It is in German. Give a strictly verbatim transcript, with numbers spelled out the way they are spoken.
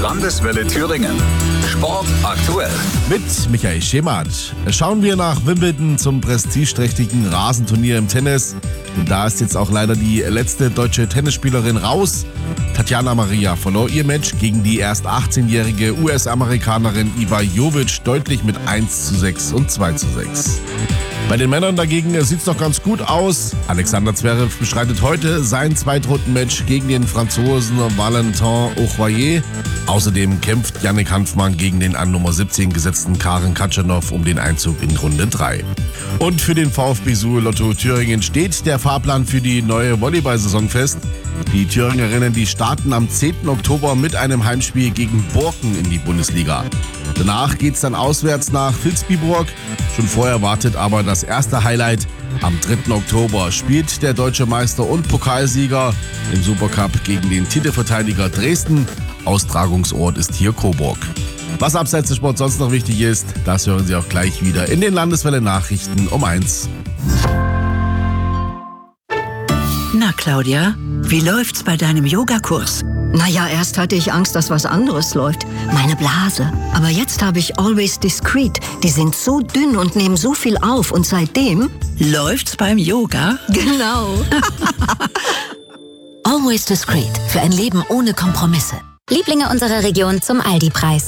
Landeswelle Thüringen. Sport aktuell. Mit Michael Schemath. Schauen wir nach Wimbledon zum prestigeträchtigen Rasenturnier im Tennis. Denn da ist jetzt auch leider die letzte deutsche Tennisspielerin raus. Tatjana Maria verlor ihr Match gegen die erst achtzehnjährige U S-Amerikanerin Iva Jovic deutlich mit eins zu sechs und zwei zu sechs. Bei den Männern dagegen sieht es noch ganz gut aus. Alexander Zverev bestreitet heute sein Zweitrundenmatch gegen den Franzosen Valentin Auroyer. Außerdem kämpft Yannick Hanfmann gegen den an Nummer siebzehn gesetzten Karen Khachanov um den Einzug in Runde drei. Und für den VfB Suhl Lotto Thüringen steht der Fahrplan für die neue Volleyball-Saison fest. Die Thüringerinnen, die starten am zehnten Oktober mit einem Heimspiel gegen Borken in die Bundesliga. Danach geht's dann auswärts nach Vilsbiburg. Schon vorher wartet aber das erste Highlight. Am dritten Oktober spielt der deutsche Meister und Pokalsieger im Supercup gegen den Titelverteidiger Dresden. Austragungsort ist hier Coburg. Was abseits des Sports sonst noch wichtig ist, das hören Sie auch gleich wieder in den Landeswelle Nachrichten um eins. Na Claudia, wie läuft's bei deinem Yogakurs? Naja, erst hatte ich Angst, dass was anderes läuft. Meine Blase. Aber jetzt habe ich Always Discreet. Die sind so dünn und nehmen so viel auf. Und seitdem... Läuft's beim Yoga? Genau. Always Discreet. Für ein Leben ohne Kompromisse. Lieblinge unserer Region zum Aldi-Preis.